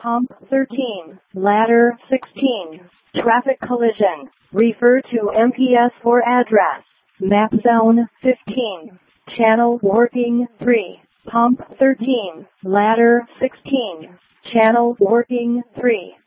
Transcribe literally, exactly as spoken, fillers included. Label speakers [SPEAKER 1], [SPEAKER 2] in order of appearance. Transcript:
[SPEAKER 1] Pump thirteen. Ladder sixteen. Traffic collision. Refer to M P S for address. Map zone fifteen. Channel working three. Pump thirteen. Ladder sixteen. Channel working three.